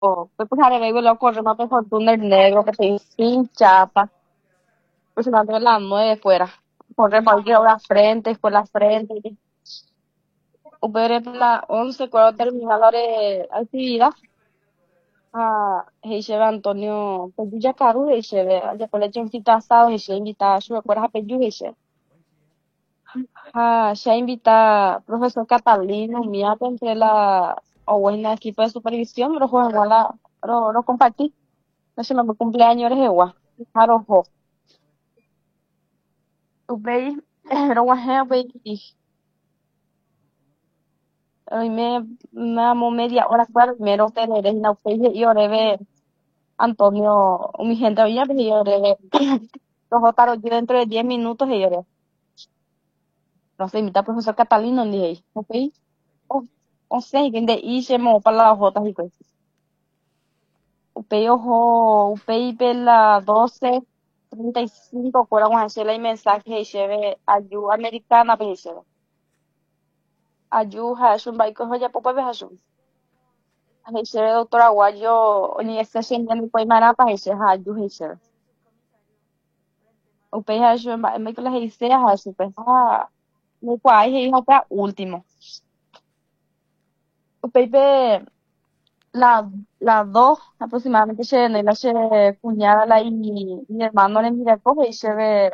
pues arreglo lo corre más por túnel negro que te pinchapa, pues se mandó las 9 fuera. Corre cualquier hora frente, por la frente. Upere la 11 cuando termina la hora de actividad. Heisebe Antonio, pues yo ya caro heisebe, ya con leche invita asado, heisebe invita a su acuerdas a peyu heisebe. Ya invita profesor Catalino, mía, entre la, o buena equipo de supervisión, pero juega igual lo compartí. No sé, no cumpleaños eres igual. Claro, tu veis, pero guajeo, veis, hoy me amo media hora, claro, primero tener na upeje y oreve Antonio, mi gente había y oreve, los otros yo dentro de 10 minutos y oreve. No sé, imita profesor Catalino, dije, ok, o, o sea, que de y se mo para las jotas y cosas. Upei ojo, upei pela 12:35, cuando vamos a hacer la mensaje y se ve ayuda americana, pues se ve. Ayuda, Hashum, baiko hoya popa be Hashum. Heisere doctor Aguayo, Universidad Shendani Poimarapa, Heisere Haju, Heisere. O Pei Haju, Michael Heisere Haju, no quai, Hei para último. O Peipe, la dos aproximadamente, no la cuñada, mi hermano, le mira, coge y se ve,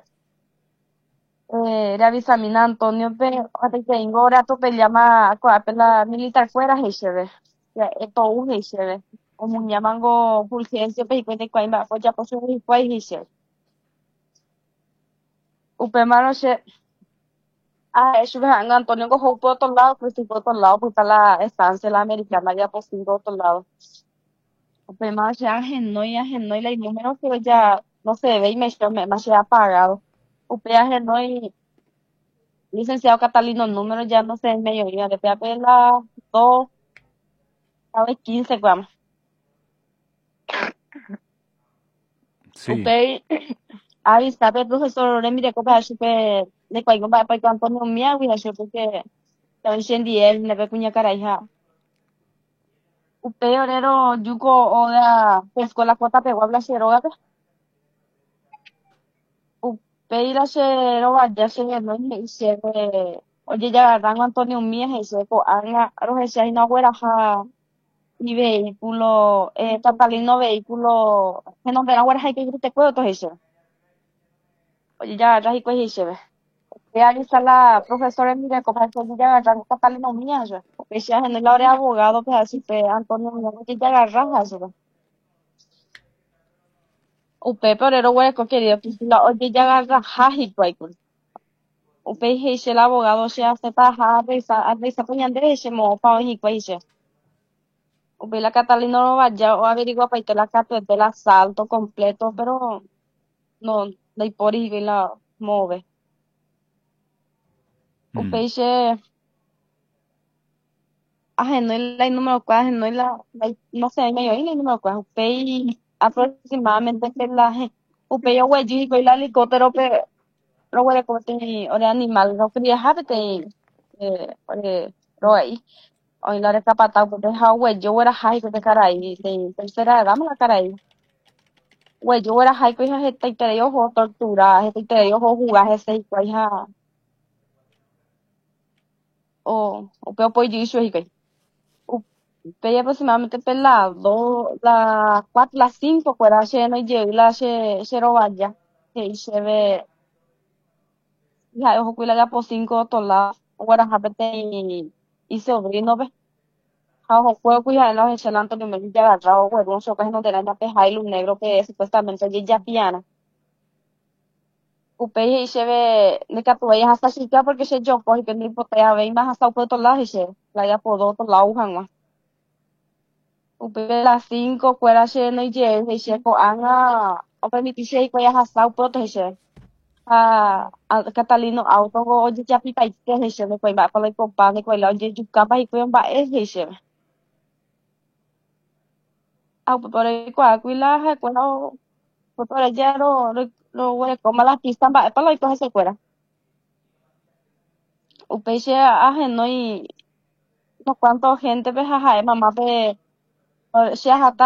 le avisamina Antonio, hasta que tengo ahora, tope llama, la militar fuera, Heisere. Ya, esto, Heisere. Como llaman go Fulgencio, pues, y cuenta que pues ya por su país, Upemaro se eso me han Antonio cojo por otro lado, pues por otro lado, pues está la estancia la americana ya por por otro lado. Upemaro se agenó y la número que ya no se ve y me se ha apagado. Upea agenó y licenciado Catalino número ya no sé en mayoría de PAP la 2, a ver 15 gramos. Sí, Upea avisa pe profesor le mire copa super de cualquier para Antonio mía, voy a hacer porque también se él ne pe cuña cara hija. Upeorero yuko oda pesco la cuota pegó a Blasero, Upeira se vaya se no se oye ya rango Antonio Mías y se ko anga rojesia y no fuera ja y vehículo tatalino vehículo que no verá fuera hay que grite cuero todo eso. Oye ya raji pues y se ve. Ya está la profesora mira como es que ya rango tatalino Mías ya. Porque si en el área abogado pues así pe Antonio Mías que ya agarra eso. Upe pero hueco querido que la oye ya agarra jaji pues. Upe heise el abogado se hace paja a risa puñandere se mo pa oji pues. Upe la Catalina no vaya o averigua pa la cata del asalto completo pero no dai por y la move. Upe mm, se no el número cuál no no sé me el número cuál upe aproximadamente que la upe yo güey y la helicóptero pero bueno, como te ore animal, no quería haberte rồi hoy la reka patao porque ha güey yo era high que caray de tercera edad la caray güey yo era high que hija te dio ojo tortura te dio ojo jugar ese y pues hija o peor pues yo hizo y que pero aproximadamente pelado las 4 las 5 fuera lleno y yo la se vaya que se ve hija ojo cuida ya por 5 tolas o era haberte y sobrino Ajo fue cuya en los excelentes de Melilla agarrado, güey, un soca no tenía pejailo negro que supuestamente ella ya piana. Upe y se ve, de que tú vayas hasta chica porque se yo, pues, que ni porque ya ve más hasta por otro lado y se, la ya por otro lado, jamás. Upe las 5, fuera lleno y lleno y se, pues, anga, o permitirse y vayas hasta por otro y se, Catalino, auto, oye, ya pipa y que se me fue, va para el compadre, que la oye, yucapa y fue un va, es se. Pues, por el cuacuila, cuando por allá lo como las pistas para lo que se fuera. Upeche ajeno y no cuánto gente pues ajá mamá pe Shia